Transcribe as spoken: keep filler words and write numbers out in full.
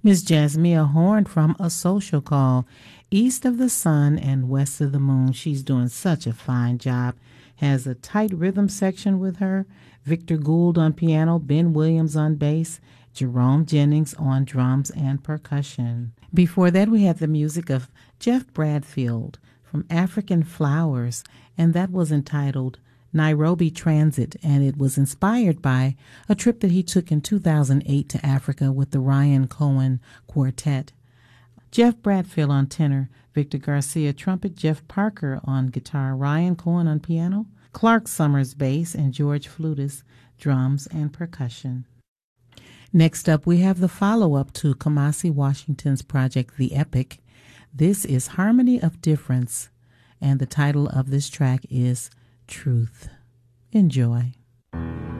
Miss Jasmia Horn from A Social Call, East of the Sun and West of the Moon. She's doing such a fine job. Has a tight rhythm section with her. Victor Gould on piano, Ben Williams on bass, Jerome Jennings on drums and percussion. Before that, we had the music of Jeff Bradfield from African Flowers, and that was entitled Nairobi Transit, and it was inspired by a trip that he took in two thousand eight to Africa with the Ryan Cohen Quartet. Jeff Bradfield on tenor, Victor Garcia trumpet, Jeff Parker on guitar, Ryan Cohen on piano, Clark Summers bass, and George Flutis drums and percussion. Next up, we have the follow-up to Kamasi Washington's project, The Epic. This is Harmony of Difference, and the title of this track is Truth. Enjoy.